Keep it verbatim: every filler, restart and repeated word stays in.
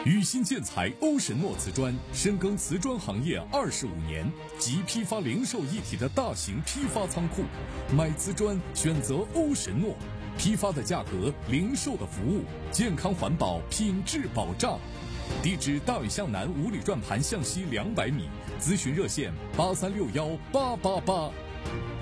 宇鑫建材欧神诺瓷砖深耕瓷砖行业二十五年，集批发零售一体的大型批发仓库，买瓷砖选择欧神诺，批发的价格，零售的服务，健康环保，品质保障。地址：大屿向南五里转盘向西两百米，咨询热线：八三六幺八八八。